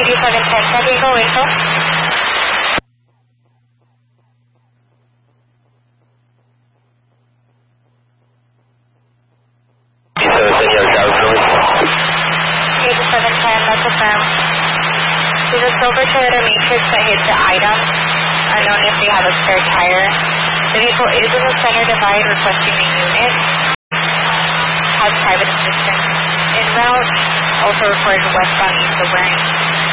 8710 San Diego, info. That's affirmed. There's a silver Toyota Matrix that hits the item, unknown if they have a spare tire. The vehicle is in the center divide requesting a unit. Has private assistance. En route, also required westbound use of wearing